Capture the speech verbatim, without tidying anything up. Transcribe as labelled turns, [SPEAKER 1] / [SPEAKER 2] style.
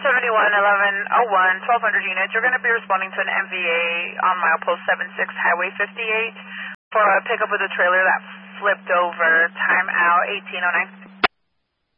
[SPEAKER 1] seventy-one, eleven oh one, twelve hundred units. You're going to be responding to an M V A on milepost seven six, Highway fifty-eight for a pickup with a trailer that flipped over. Time out eighteen oh nine.